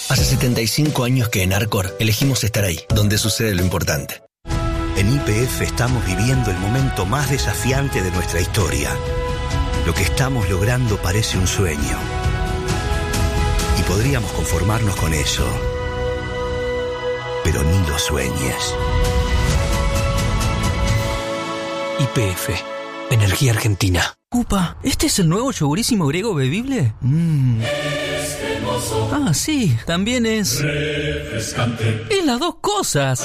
Hace 75 años que en Arcor elegimos estar ahí, donde sucede lo importante. En YPF estamos viviendo el momento más desafiante de nuestra historia. Lo que estamos logrando parece un sueño. Y podríamos conformarnos con eso. Pero ni lo sueñes. YPF, Energía Argentina. Upa, ¿este es el nuevo yogurísimo griego bebible? Ah, sí, también es refrescante. Y las dos cosas.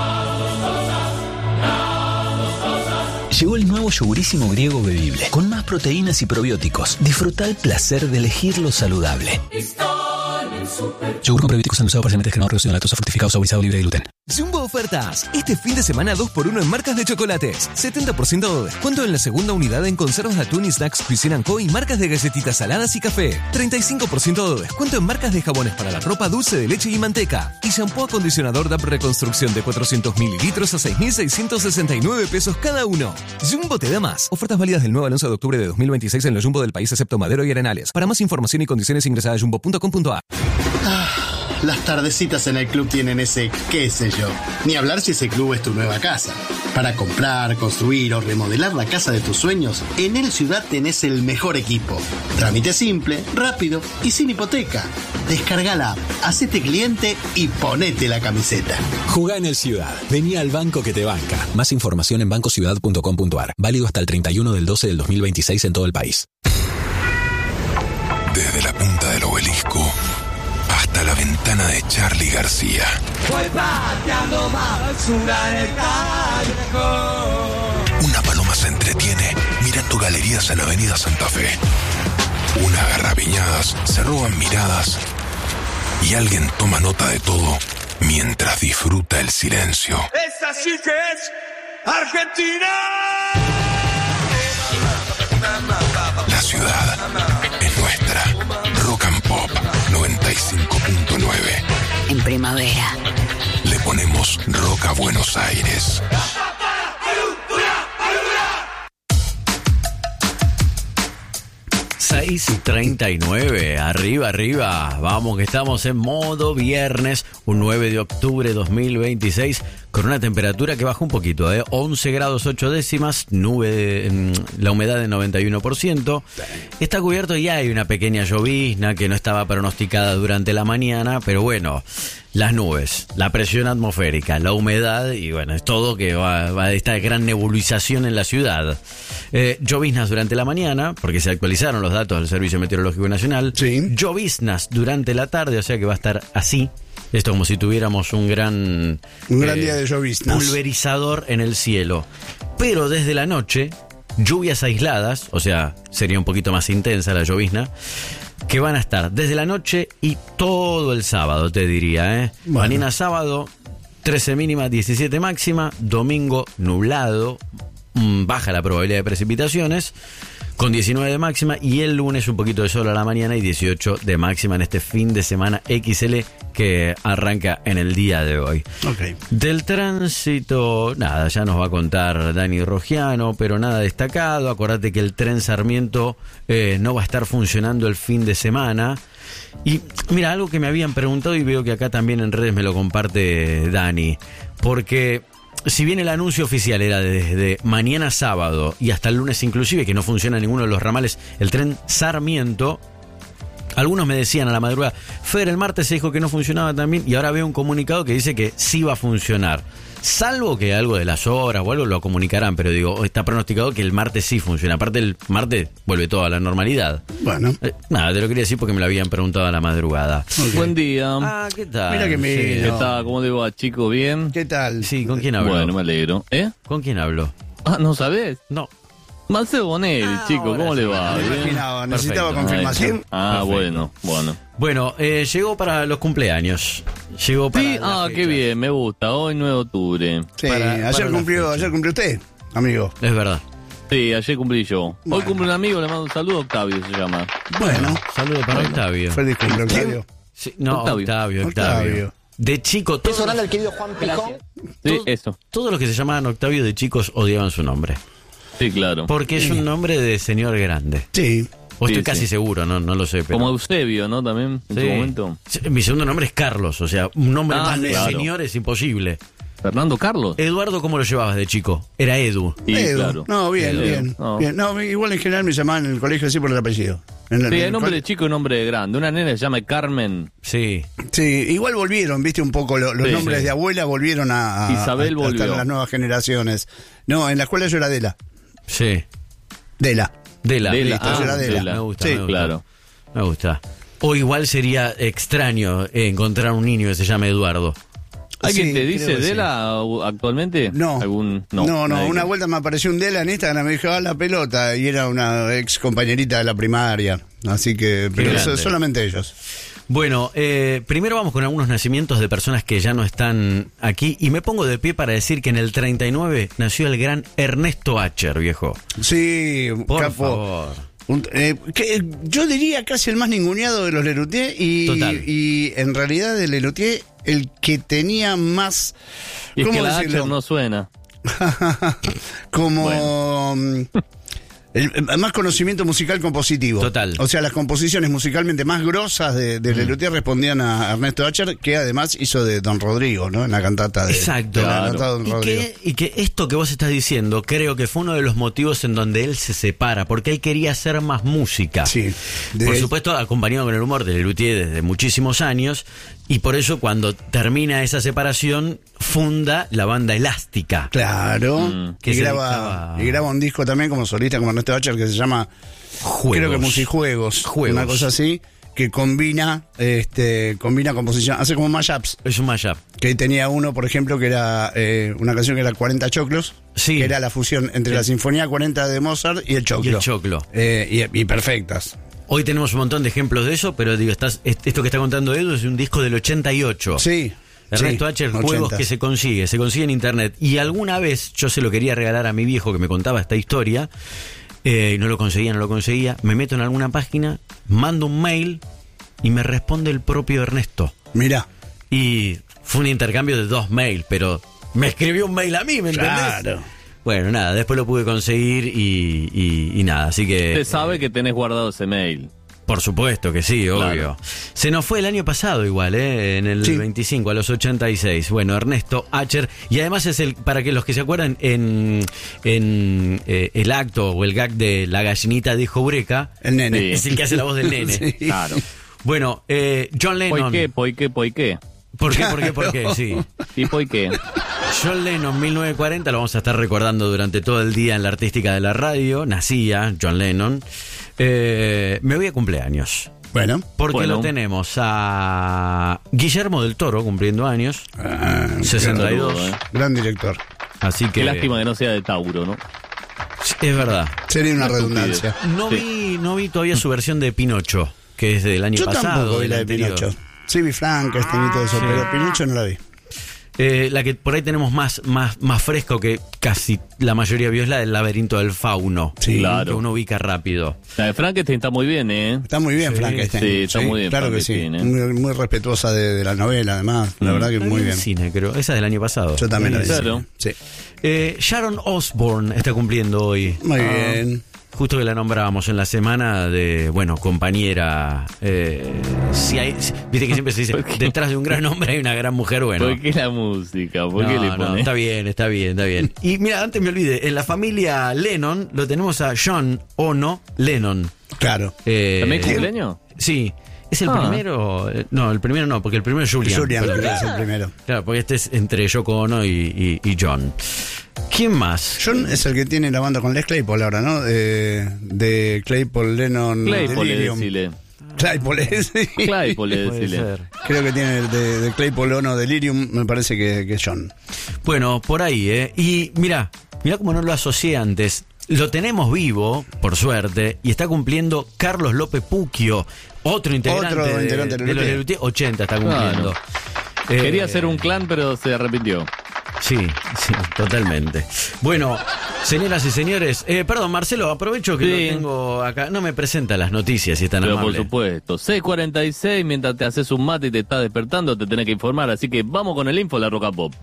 Llegó el nuevo yogurísimo griego bebible, con más proteínas y probióticos. Disfruta el placer de elegir lo saludable. Yogur con probióticos endulzado parcialmente descremado, reducido en lactosa, fructificado, saborizado, libre de gluten. Jumbo Ofertas. Este fin de semana 2x1 en marcas de chocolates. 70% de descuento en la segunda unidad en conservas de atún y snacks Cuisine & Co. y marcas de galletitas saladas y café. 35% de descuento en marcas de jabones para la ropa, dulce de leche y manteca. Y shampoo acondicionador DAP Reconstrucción de 400 mililitros a 6.669 pesos cada uno. Jumbo te da más. Ofertas válidas del 9 al 11 de octubre de 2026 en los Jumbo del país excepto Madero y Arenales. Para más información y condiciones ingresa a jumbo.com.ar. Las tardecitas en el club tienen ese qué sé yo. Ni hablar si ese club es tu nueva casa. Para comprar, construir o remodelar la casa de tus sueños, en El Ciudad tenés el mejor equipo. Trámite simple, rápido y sin hipoteca. Descarga la app, hacete cliente y ponete la camiseta. Jugá en El Ciudad. Vení al banco que te banca. Más información en bancociudad.com.ar. Válido hasta el 31 del 12 del 2026 en todo el país. Desde la punta del obelisco hasta la ventana de Charly García. Voy pateando basura en el callejón. Una paloma se entretiene mirando galerías en Avenida Santa Fe. Unas garrapiñadas se roban miradas y alguien toma nota de todo mientras disfruta el silencio. ¡Esa sí que es Argentina! La ciudad es nuestra. Rock and Pop 95.9. En primavera le ponemos rock a Buenos Aires. 6:39, arriba, vamos que estamos en modo viernes, un 9 de octubre de 2026, con una temperatura que bajó un poquito, 11 grados 8 décimas, la humedad de 91%, está cubierto y hay una pequeña llovizna que no estaba pronosticada durante la mañana, pero bueno, las nubes, la presión atmosférica, la humedad y bueno, es todo que va a esta gran nebulización en la ciudad. Lloviznas durante la mañana, porque se actualizaron los datos del Servicio Meteorológico Nacional. Sí. Lloviznas durante la tarde, o sea que va a estar así. Esto como si tuviéramos un gran día de lloviznas. Pulverizador en el cielo. Pero desde la noche, lluvias aisladas, o sea, sería un poquito más intensa la llovizna, que van a estar desde la noche y todo el sábado, te diría. Bueno. Mañana sábado, 13 mínima, 17 máxima. Domingo, nublado, baja la probabilidad de precipitaciones, con 19 de máxima. Y el lunes un poquito de sol a la mañana y 18 de máxima en este fin de semana XL que arranca en el día de hoy. Okay. Del tránsito, nada, ya nos va a contar Dani Rogiano, pero nada destacado. Acordate que el tren Sarmiento no va a estar funcionando el fin de semana. Y mira, algo que me habían preguntado y veo que acá también en redes me lo comparte Dani, porque si bien el anuncio oficial era desde mañana sábado y hasta el lunes inclusive, que no funciona ninguno de los ramales, el tren Sarmiento, algunos me decían a la madrugada, Fer, el martes se dijo que no funcionaba también, y ahora veo un comunicado que dice que sí va a funcionar. Salvo que algo de las horas o algo lo comunicarán, pero digo, está pronosticado que el martes sí funciona. Aparte el martes vuelve todo a la normalidad. Bueno. Nada, te lo quería decir porque me lo habían preguntado a la madrugada. Okay. Buen día. Ah, ¿qué tal? Mira que me... Sí, ¿Qué tal? ¿Cómo le va, chico? ¿Bien? ¿Qué tal? Sí, ¿con quién hablo? Bueno, me alegro. ¿Con quién hablo? Ah, ¿no sabés? No. Marcelo Bonelli, chico, ¿cómo le va? Necesitaba confirmación. Ah, perfecto. bueno. Bueno, llegó para los cumpleaños. Llegó para sí, qué bien, me gusta. Hoy 9 de octubre. Sí, ayer cumplió usted, amigo. Es verdad. Sí, ayer cumplí yo. Bueno. Hoy cumple un amigo, le mando un saludo, Octavio se llama. Bueno, saludo para Octavio. Feliz cumple, Octavio. Sí, no, Octavio. De chico, ¿Es oral al querido Juan Picón? Sí, eso. Todos los que se llamaban Octavio de chicos odiaban su nombre. Sí, claro. Porque es un nombre de señor grande. Sí. O estoy Sí, casi sí. seguro, no lo sé. Pero... Como Eusebio, ¿no? También, en Sí. su momento. Mi segundo nombre es Carlos, o sea, un nombre más de claro. señor es imposible. Fernando Carlos. Eduardo, ¿cómo lo llevabas de chico? Era Edu. Sí, Edu. claro. No, bien, Edu. bien. No. Bien. No, igual en general me llamaban en el colegio así por el apellido. En Sí, hay el nombre cole- de chico y nombre de grande. Una nena se llama Carmen. Sí. Sí, igual volvieron, viste, un poco los Sí, nombres sí. de abuela volvieron a Isabel volvió. hasta las nuevas generaciones. No, en la escuela yo era Dela. Sí. Dela. Dela. Dela. Listo, yo era Dela. Me gusta, Sí, me gusta. claro. Me gusta. O igual sería extraño encontrar un niño que se llame Eduardo. ¿Alguien Sí, te creo dice que sí. Dela actualmente? No. ¿Algún? No, nadie una que- vuelta me apareció un Dela en Instagram, me dijo, la pelota, y era una ex compañerita de la primaria. Así que, pero grande. solamente ellos. Bueno, primero vamos con algunos nacimientos de personas que ya no están aquí. Y me pongo de pie para decir que en el 39 nació el gran Ernesto Acher, viejo. Sí, Por capo. favor. Yo diría casi el más ninguneado de los Lelutier Total. y en realidad de Lelutier el que tenía más, Y es ¿cómo que la decirlo? Acher no suena. Como más conocimiento musical compositivo. Total. O sea, las composiciones musicalmente más grosas de Lelutier respondían a Ernesto Acher, que además hizo de Don Rodrigo, ¿no? En la cantata de, Exacto. de la Claro. nota de Don Rodrigo. Y que esto que vos estás diciendo, creo que fue uno de los motivos en donde él se separa, porque él quería hacer más música. Sí. Por supuesto, acompañado con el humor de Lelutier desde muchísimos años, y por eso cuando termina esa separación, funda la banda Elástica. Claro, Que y se graba, dedicaba- y graba un disco también como solista como Ernesto Acher que se llama Juegos. creo que Musijuegos, Juegos. una cosa así, que combina composición, hace como mashups, Es un mashup. que tenía uno, por ejemplo, que era una canción que era 40 choclos, Sí. que era la fusión entre la Sinfonía 40 de Mozart y el choclo. Y el choclo. Y perfectas. Hoy tenemos un montón de ejemplos de eso, pero digo, esto que está contando Edu es un disco del 88. Sí. Ernesto sí, Acher, juegos 80. que se consigue en internet. Y alguna vez yo se lo quería regalar a mi viejo que me contaba esta historia, y no lo conseguía. Me meto en alguna página, mando un mail y me responde el propio Ernesto. Mirá. Y fue un intercambio de 2 mails, pero me escribió un mail a mí, ¿me entendés? Claro. Bueno, nada, después lo pude conseguir y nada, así que... Usted sabe que tenés guardado ese mail. Por supuesto que sí, obvio. Claro. Se nos fue el año pasado igual, en el Sí. 25, a los 86. Bueno, Ernesto Acher. Y además es para que los que se acuerdan, en el acto o el gag de La gallinita de Jaureca, El nene. Sí. es el que hace la voz del nene. Sí. Claro. Bueno, John Lennon. ¿Por qué? ¿Por qué? Sí. ¿Y por qué? John Lennon, 1940, lo vamos a estar recordando durante todo el día en la artística de la radio. Nacía John Lennon. Me voy a cumpleaños. Bueno. Porque Bueno. lo tenemos a Guillermo del Toro cumpliendo años, 62. saludo, Gran director. Así que Qué lástima que no sea de Tauro, ¿no? es verdad. Sería una redundancia. No vi todavía su versión de Pinocho, que es del año Yo pasado. tampoco vi del la de anterior. Pinocho. Sí, vi Frankenstein y todo eso, Sí. pero Pinocho no la vi. La que por ahí tenemos más fresco que casi la mayoría vio es la del laberinto del fauno. Sí. Claro. Que uno ubica rápido. La de Frankenstein está muy bien, ¿eh? Está muy bien, Sí, Frankenstein. sí, está muy bien Claro que sí. Frankenstein, Muy respetuosa de la novela, además. La verdad que La muy vi en bien. cine, creo. Esa es del año pasado. Yo también la vi. Claro. Sí. Sharon Osbourne está cumpliendo hoy. Muy bien. Justo que la nombrábamos en la semana de, compañera. Viste que siempre se dice, detrás de un gran hombre hay una gran mujer, bueno. ¿Por qué la música? ¿Por qué No, le no, pones? está bien. Y mira, antes me olvidé, en la familia Lennon lo tenemos a John Ono Lennon. Claro. ¿También cumpleaños? Sí. ¿Es el primero? No, el primero no, porque el primero es Julian. Julian, Pero creo que es el primero. Claro, porque este es entre Yoko Ono y John. ¿Quién más? John es el que tiene la banda con Les Claypool ahora, ¿no? De Claypool, Lennon, Claypool, Delirium. decile. Claypool, sí. Claypool, Puede decile. ser. Creo que tiene el de Claypool Ono Delirium, me parece que es John. Bueno, por ahí, ¿eh? Y mira cómo no lo asocié antes. Lo tenemos vivo, por suerte, y está cumpliendo Carlos López Pucchio, otro integrante, Otro integrante de de los Lelutier. Lelutier, 80 está cumpliendo. Quería hacer un clan, pero se arrepintió. Sí, totalmente. Bueno, señoras y señores, perdón, Marcelo, aprovecho que Sí. lo tengo acá. No me presenta las noticias, si es tan Pero por amable. supuesto, 6:46, mientras te haces un mate y te estás despertando, te tenés que informar. Así que vamos con el info de la Roca Pop.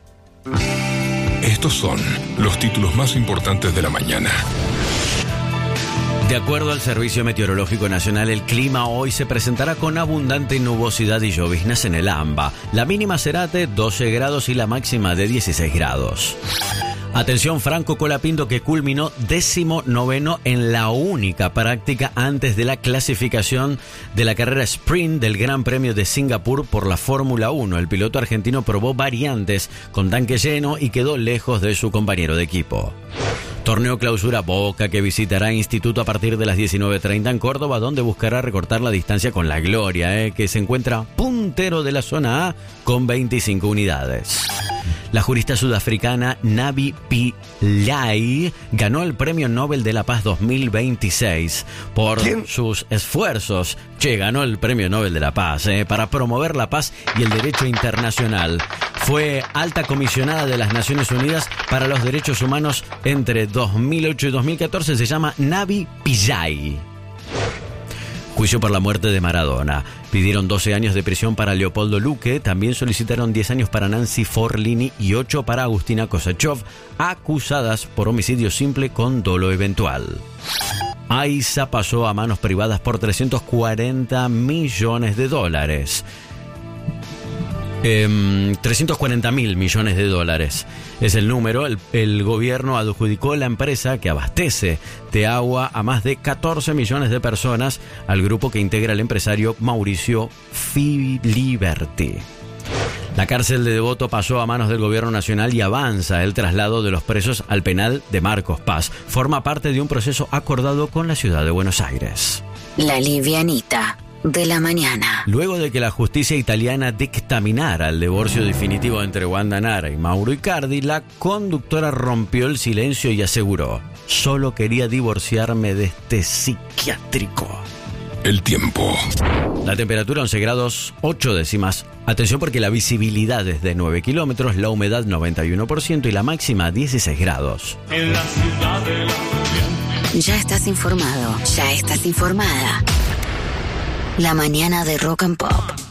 Estos son los títulos más importantes de la mañana. De acuerdo al Servicio Meteorológico Nacional, el clima hoy se presentará con abundante nubosidad y lloviznas en el AMBA. La mínima será de 12 grados y la máxima de 16 grados. Atención, Franco Colapinto, que culminó 19º en la única práctica antes de la clasificación de la carrera sprint del Gran Premio de Singapur por la Fórmula 1. El piloto argentino probó variantes con tanque lleno y quedó lejos de su compañero de equipo. Torneo Clausura Boca, que visitará Instituto a partir de las 19:30 en Córdoba, donde buscará recortar la distancia con la Gloria, que se encuentra puntero de la zona A con 25 unidades. La jurista sudafricana Navi Pillay ganó el Premio Nobel de la Paz 2026 por sus esfuerzos. Ganó el Premio Nobel de la Paz para promover la paz y el derecho internacional. Fue alta comisionada de las Naciones Unidas para los Derechos Humanos entre 2008 y 2014. Se llama Navi Pillay. Juicio por la muerte de Maradona. Pidieron 12 años de prisión para Leopoldo Luque. También solicitaron 10 años para Nancy Forlini y 8 para Agustina Kosachov, acusadas por homicidio simple con dolo eventual. AISA pasó a manos privadas por $340 millones. 340.000 millones de dólares es el número. El gobierno adjudicó la empresa que abastece de agua a más de 14 millones de personas al grupo que integra el empresario Mauricio Filiberti. La cárcel de Devoto pasó a manos del gobierno nacional y avanza el traslado de los presos al penal de Marcos Paz. Forma parte de un proceso acordado con la ciudad de Buenos Aires. La livianita de la mañana. Luego de que la justicia italiana dictaminara el divorcio definitivo entre Wanda Nara y Mauro Icardi, la conductora rompió el silencio y aseguró: solo quería divorciarme de este psiquiátrico. El tiempo. La temperatura 11 grados 8 décimas. Atención porque la visibilidad es de 9 kilómetros, la humedad 91% y la máxima 16 grados. En la ciudad de la... Ya estás informado, ya estás informada. La mañana de Rock and Pop.